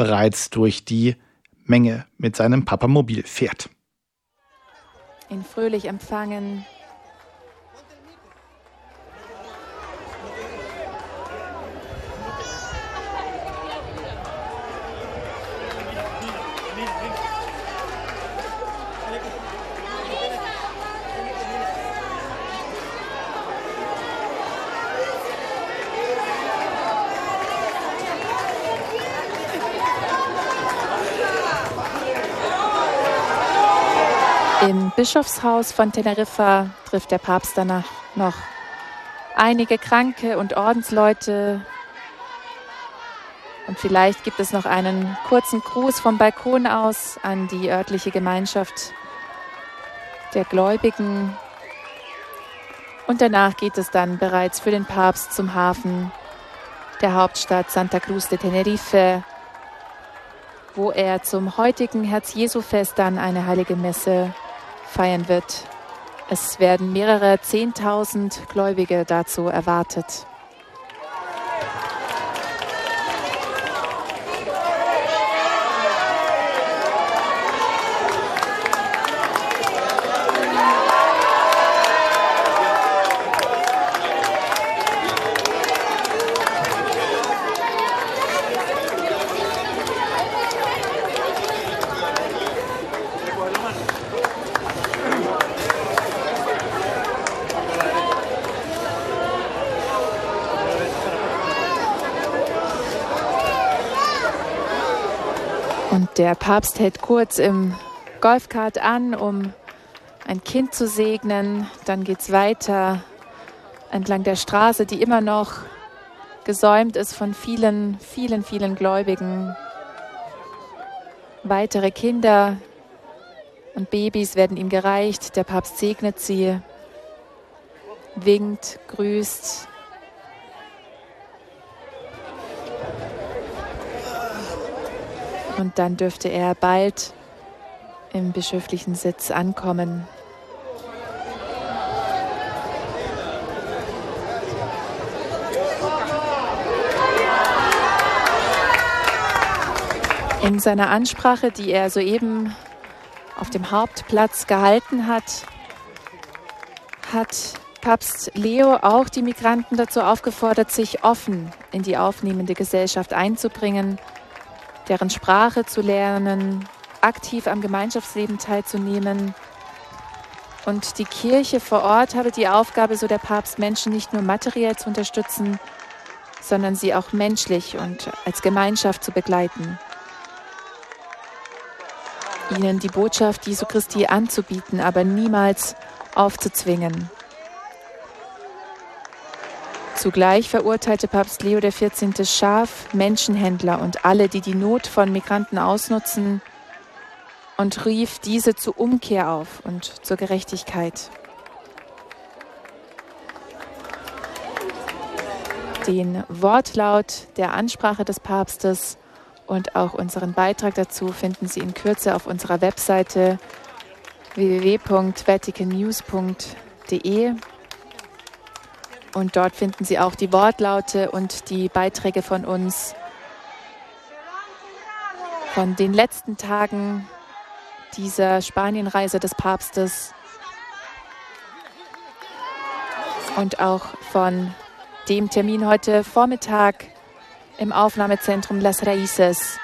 bereits durch die Menge mit seinem Papamobil fährt. Ihn fröhlich empfangen. Im Bischofshaus von Teneriffa trifft der Papst danach noch einige Kranke und Ordensleute. Und vielleicht gibt es noch einen kurzen Gruß vom Balkon aus an die örtliche Gemeinschaft der Gläubigen. Und danach geht es dann bereits für den Papst zum Hafen der Hauptstadt Santa Cruz de Tenerife, wo er zum heutigen Herz-Jesu-Fest dann eine heilige Messe feiern wird. Es werden mehrere 10.000 Gläubige dazu erwartet. Und der Papst hält kurz im Golfkart an, um ein Kind zu segnen. Dann geht es weiter entlang der Straße, die immer noch gesäumt ist von vielen Gläubigen. Weitere Kinder und Babys werden ihm gereicht. Der Papst segnet sie, winkt, grüßt. Und dann dürfte er bald im bischöflichen Sitz ankommen. In seiner Ansprache, die er soeben auf dem Hauptplatz gehalten hat, hat Papst Leo auch die Migranten dazu aufgefordert, sich offen in die aufnehmende Gesellschaft einzubringen, deren Sprache zu lernen, aktiv am Gemeinschaftsleben teilzunehmen. Und die Kirche vor Ort habe die Aufgabe, so der Papst, Menschen nicht nur materiell zu unterstützen, sondern sie auch menschlich und als Gemeinschaft zu begleiten. Ihnen die Botschaft Jesu Christi anzubieten, aber niemals aufzuzwingen. Zugleich verurteilte Papst Leo XIV. Scharf Menschenhändler und alle, die die Not von Migranten ausnutzen, und rief diese zur Umkehr auf und zur Gerechtigkeit. Den Wortlaut der Ansprache des Papstes und auch unseren Beitrag dazu finden Sie in Kürze auf unserer Webseite www.vaticannews.de. Und dort finden Sie auch die Wortlaute und die Beiträge von uns von den letzten Tagen dieser Spanienreise des Papstes und auch von dem Termin heute Vormittag im Aufnahmezentrum Las Raíces.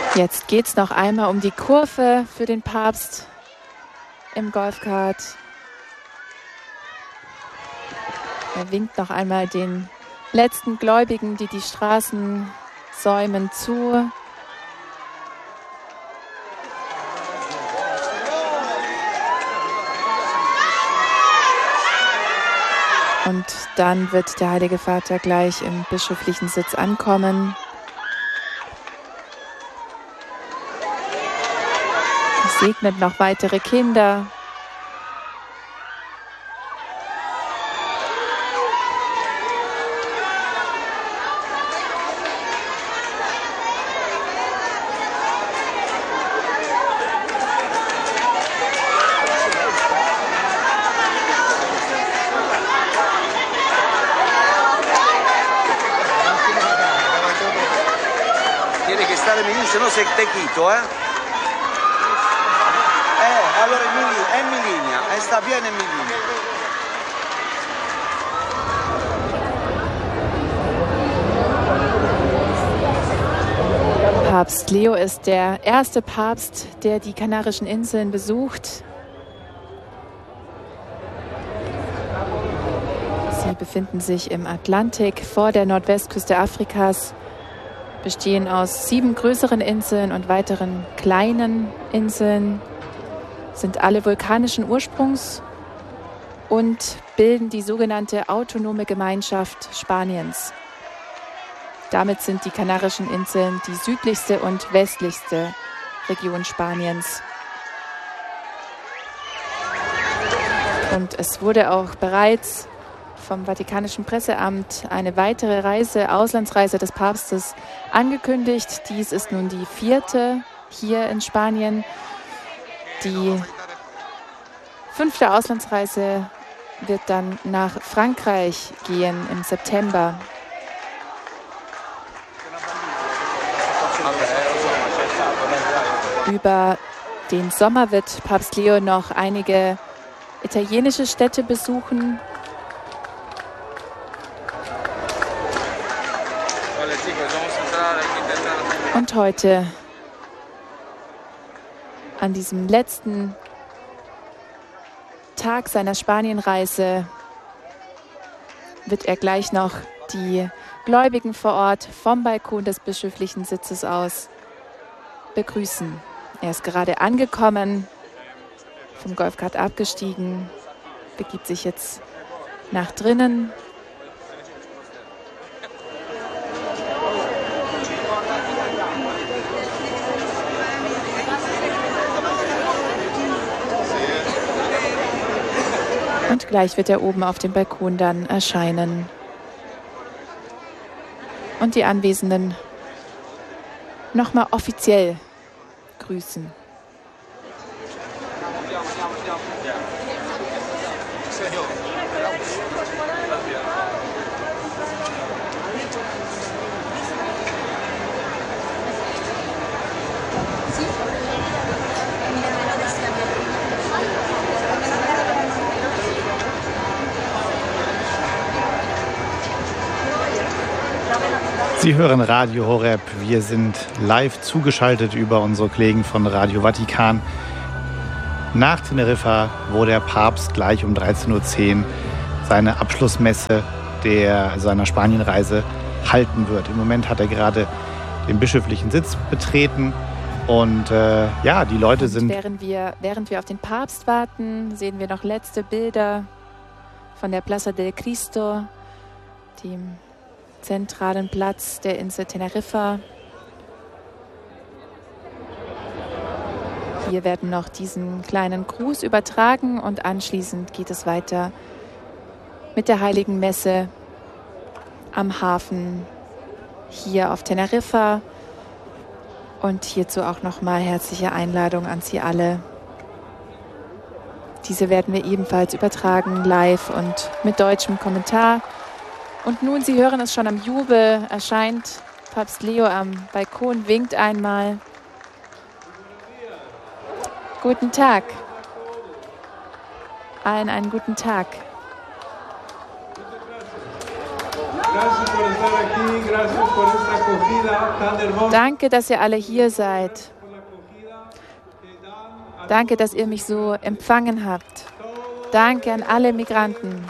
Jetzt geht es noch einmal um die Kurve für den Papst im Golfkart. Er winkt noch einmal den letzten Gläubigen, die die Straßen säumen, zu. Und dann wird der Heilige Vater gleich im bischöflichen Sitz ankommen. Er segnet noch weitere Kinder. Se no se te quito, allora è mi linea, sta bien en mi linea. Papst Leo ist der erste Papst, der die Kanarischen Inseln besucht. Sie befinden sich im Atlantik vor der Nordwestküste Afrikas, bestehen aus 7 größeren Inseln und weiteren kleinen Inseln, sind alle vulkanischen Ursprungs und bilden die sogenannte autonome Gemeinschaft Spaniens. Damit sind die Kanarischen Inseln die südlichste und westlichste Region Spaniens. Und es wurde auch bereits vom Vatikanischen Presseamt eine weitere Reise, Auslandsreise des Papstes angekündigt. Dies ist nun die 4. hier in Spanien. Die 5. Auslandsreise wird dann nach Frankreich gehen im September. Über den Sommer wird Papst Leo noch einige italienische Städte besuchen. Und heute, an diesem letzten Tag seiner Spanienreise, wird er gleich noch die Gläubigen vor Ort vom Balkon des bischöflichen Sitzes aus begrüßen. Er ist gerade angekommen, vom Golfkart abgestiegen, begibt sich jetzt nach drinnen. Und gleich wird er oben auf dem Balkon dann erscheinen und die Anwesenden nochmal offiziell grüßen. Sie hören Radio Horeb. Wir sind live zugeschaltet über unsere Kollegen von Radio Vatikan nach Teneriffa, wo der Papst gleich um 13:10 Uhr seine Abschlussmesse seiner Spanienreise halten wird. Im Moment hat er gerade den bischöflichen Sitz betreten und die Leute sind... Während wir auf den Papst warten, sehen wir noch letzte Bilder von der Plaza del Cristo, dem zentralen Platz der Insel Teneriffa. Hier werden noch diesen kleinen Gruß übertragen und anschließend geht es weiter mit der Heiligen Messe am Hafen hier auf Teneriffa. Und hierzu auch nochmal herzliche Einladung an Sie alle. Diese werden wir ebenfalls übertragen, live und mit deutschem Kommentar. Und nun, Sie hören es schon am Jubel, erscheint Papst Leo am Balkon, winkt einmal. Guten Tag. Allen einen guten Tag. Danke, dass ihr alle hier seid. Danke, dass ihr mich so empfangen habt. Danke an alle Migranten.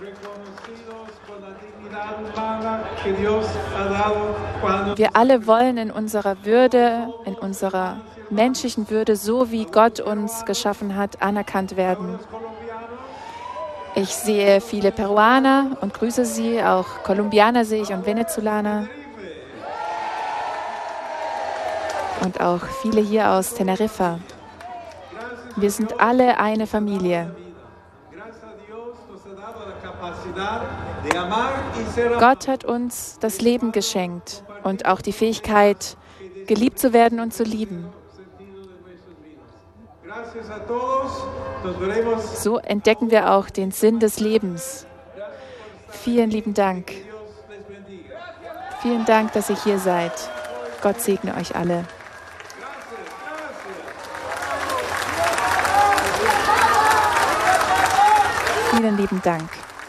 Wir alle wollen in unserer Würde, in unserer menschlichen Würde, so wie Gott uns geschaffen hat, anerkannt werden. Ich sehe viele Peruaner und grüße sie, auch Kolumbianer sehe ich und Venezolaner. Und auch viele hier aus Teneriffa. Wir sind alle eine Familie. Gott hat uns das Leben geschenkt und auch die Fähigkeit, geliebt zu werden und zu lieben. So entdecken wir auch den Sinn des Lebens. Vielen lieben Dank. Vielen Dank, dass ihr hier seid. Gott segne euch alle. Vielen lieben Dank.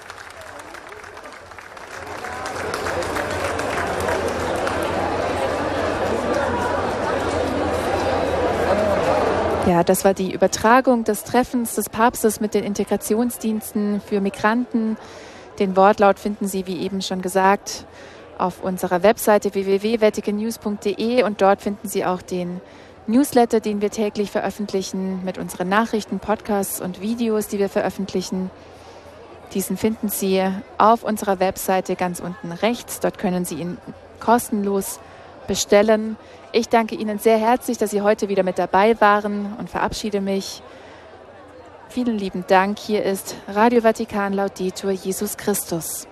Ja, das war die Übertragung des Treffens des Papstes mit den Integrationsdiensten für Migranten. Den Wortlaut finden Sie, wie eben schon gesagt, auf unserer Webseite www.vaticannews.de und dort finden Sie auch den Newsletter, den wir täglich veröffentlichen, mit unseren Nachrichten, Podcasts und Videos, die wir veröffentlichen. Diesen finden Sie auf unserer Webseite ganz unten rechts. Dort können Sie ihn kostenlos bestellen. Ich danke Ihnen sehr herzlich, dass Sie heute wieder mit dabei waren und verabschiede mich. Vielen lieben Dank. Hier ist Radio Vatikan Laudetur Jesus Christus.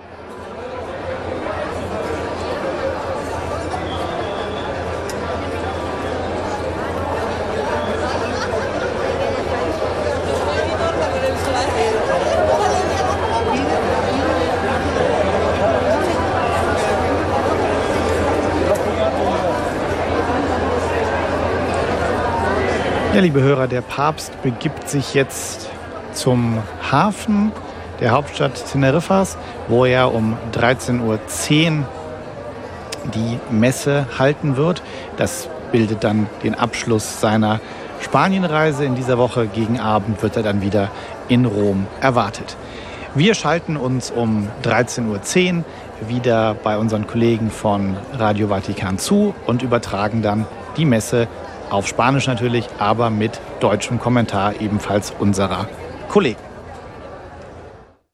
Ja, liebe Hörer, der Papst begibt sich jetzt zum Hafen der Hauptstadt Teneriffas, wo er um 13:10 Uhr die Messe halten wird. Das bildet dann den Abschluss seiner Spanienreise. In dieser Woche gegen Abend wird er dann wieder in Rom erwartet. Wir schalten uns um 13:10 Uhr wieder bei unseren Kollegen von Radio Vatikan zu und übertragen dann die Messe auf Spanisch natürlich, aber mit deutschem Kommentar ebenfalls unserer Kollegen.